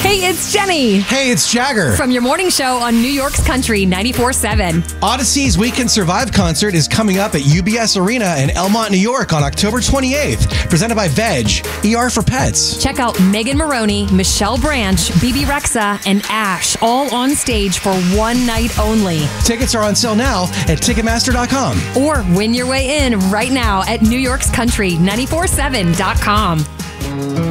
Hey, it's Jenny. Hey, it's Jagger. From your morning show on New York's Country 94.7. Odyssey's We Can Survive concert is coming up at UBS Arena in Elmont, New York on October 28th. Presented by Veg, ER for Pets. Check out Megan Maroney, Michelle Branch, BB Rexa, and Ash all on stage for one night only. Tickets are on sale now at Ticketmaster.com. Or win your way in right now at NewYork'sCountry947.com.